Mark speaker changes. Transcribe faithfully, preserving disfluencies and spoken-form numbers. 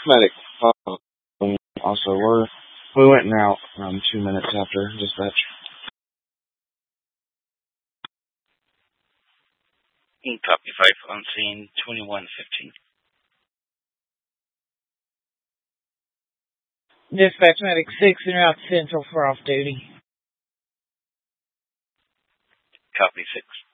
Speaker 1: medic uh, also were. We went in out um, two minutes after dispatch.
Speaker 2: Copy five on scene twenty-one fifteen.
Speaker 3: Dispatch medic six en route central for off duty.
Speaker 2: Copy six.